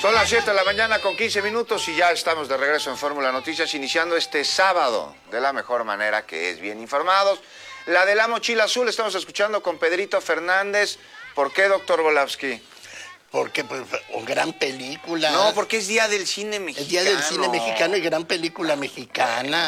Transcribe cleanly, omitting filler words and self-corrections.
Son las 7 de la mañana con 15 minutos y ya estamos de regreso en Fórmula Noticias, iniciando este sábado de la mejor manera, que es bien informados. La de la mochila azul, estamos escuchando con Pedrito Fernández. ¿Por qué, doctor Volavsky? Porque, pues, gran película. No, porque es Día del Cine Mexicano. Es Día del Cine Mexicano y gran película mexicana.